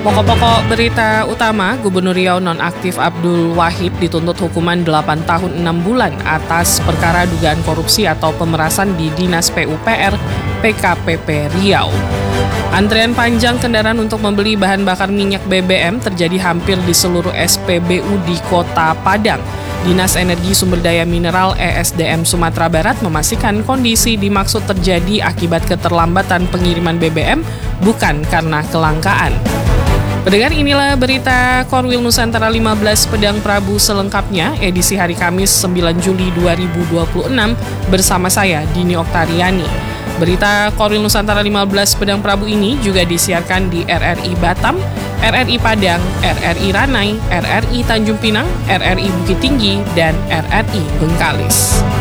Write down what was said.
Pokok-pokok berita utama, Gubernur Riau nonaktif Abdul Wahid dituntut hukuman 8 tahun 6 bulan atas perkara dugaan korupsi atau pemerasan di Dinas PUPR PKPP Riau. Antrian panjang kendaraan untuk membeli bahan bakar minyak BBM terjadi hampir di seluruh SPBU di Kota Padang. Dinas Energi Sumber Daya Mineral ESDM Sumatera Barat memastikan kondisi dimaksud terjadi akibat keterlambatan pengiriman BBM, bukan karena kelangkaan. Pendengar, inilah berita Korwil Nusantara 15 Pedang Prabu selengkapnya, edisi hari Kamis 9 Juli 2026 bersama saya, Dini Oktariani. Berita Korwil Nusantara 15 Pedang Prabu ini juga disiarkan di RRI Batam, RRI Padang, RRI Ranai, RRI Tanjung Pinang, RRI Bukit Tinggi, dan RRI Bengkalis.